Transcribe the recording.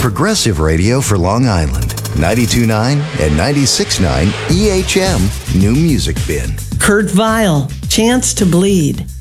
progressive radio for Long Island. 92.9 and 96.9 EHM New Music Bin. Kurt Vile, Chance to Bleed.